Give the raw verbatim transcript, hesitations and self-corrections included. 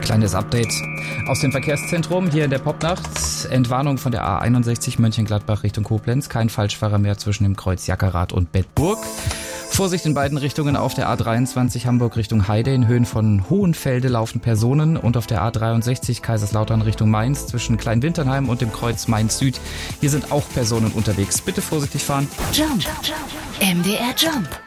Kleines Update aus dem Verkehrszentrum hier in der Popnacht. Entwarnung von der A einundsechzig Mönchengladbach Richtung Koblenz. Kein Falschfahrer mehr zwischen dem Kreuz Jackerath und Bedburg. Vorsicht in beiden Richtungen auf der A dreiundzwanzig Hamburg Richtung Heide. In Höhen von Hohenfelde laufen Personen. Und auf der A dreiundsechzig Kaiserslautern Richtung Mainz zwischen Kleinwinternheim und dem Kreuz Mainz Süd. Hier sind auch Personen unterwegs. Bitte vorsichtig fahren. Jump. M D R Jump.